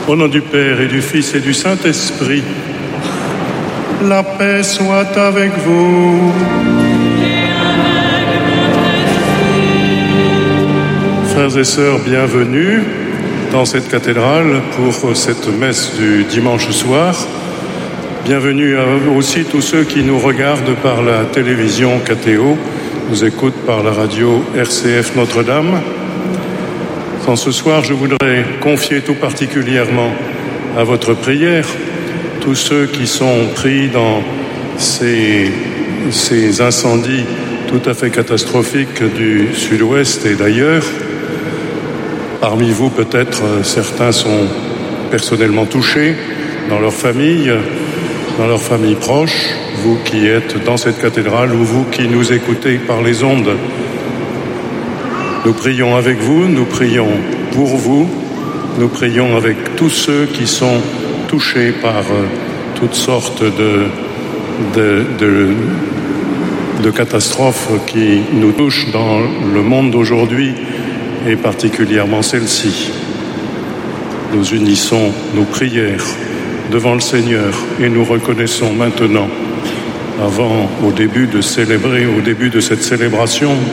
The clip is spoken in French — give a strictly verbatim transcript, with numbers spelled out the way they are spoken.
Au nom du Père et du Fils et du Saint-Esprit, la paix soit avec vous. Frères et sœurs, bienvenue dans cette cathédrale pour cette messe du dimanche soir. Bienvenue à aussi tous ceux qui nous regardent par la télévision K T O, nous écoutent par la radio R C F Notre-Dame. En ce soir, je voudrais confier tout particulièrement à votre prière tous ceux qui sont pris dans ces, ces incendies tout à fait catastrophiques du sud-ouest et d'ailleurs. Parmi vous, peut-être, certains sont personnellement touchés dans leur famille, dans leurs familles proches, vous qui êtes dans cette cathédrale ou vous qui nous écoutez par les ondes. Nous prions avec vous, nous prions pour vous, nous prions avec tous ceux qui sont touchés par euh, toutes sortes de, de, de, de catastrophes qui nous touchent dans le monde d'aujourd'hui et particulièrement celle-ci. Nous unissons nos prières devant le Seigneur et nous reconnaissons maintenant, avant, au début de célébrer, au début de cette célébration,